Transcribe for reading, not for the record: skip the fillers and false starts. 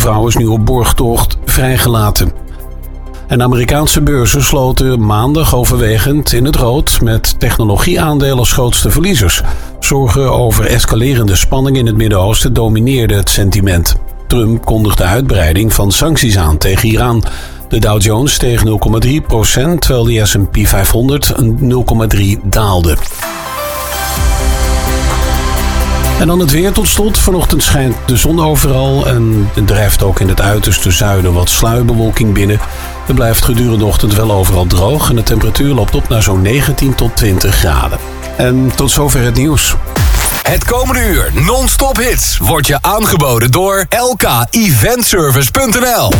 vrouw is nu op borgtocht vrijgelaten. En Amerikaanse beurzen sloten maandag overwegend in het rood met technologieaandelen als grootste verliezers. Zorgen over escalerende spanning in het Midden-Oosten domineerde het sentiment. Trump kondigde uitbreiding van sancties aan tegen Iran. De Dow Jones steeg 0,3%, terwijl de S&P 500 0,3% daalde. En dan het weer tot slot. Vanochtend schijnt de zon overal en er drijft ook in het uiterste zuiden wat sluierbewolking binnen. Het blijft gedurende de ochtend wel overal droog en de temperatuur loopt op naar zo'n 19 tot 20 graden. En tot zover het nieuws. Het komende uur non-stop hits wordt je aangeboden door lkeventservice.nl.